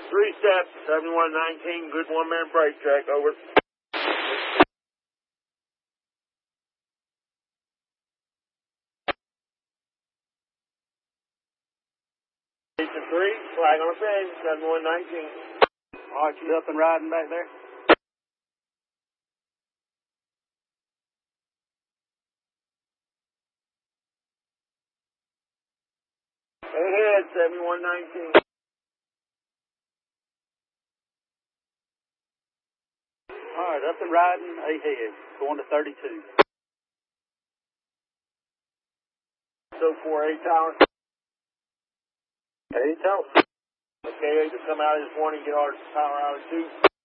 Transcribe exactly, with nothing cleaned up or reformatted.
Three steps, seventy-one nineteen, good one-minute break track, over. Station three, flag on thing, seventy-one nineteen. All right, you up and riding back there? Ahead, seventy-one nineteen. All right, up and riding, ahead, going to thirty-two. So four, eight tower. Eight tower. Okay, just come out of this one and get our power out of two.